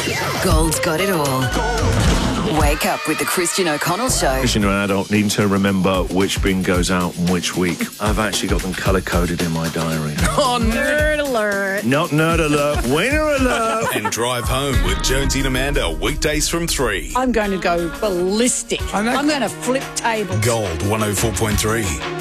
Gold's got it all. Wake up with the Christian O'Connell Show. Christian, you're an adult, needing to remember which bin goes out and which week. I've actually got them colour-coded in my diary. Oh, nerd alert. Not nerd alert, winner alert. And Drive Home with Jonesy and Amanda, weekdays from 3. I'm going to go ballistic. I'm going to flip tables. Gold 104.3.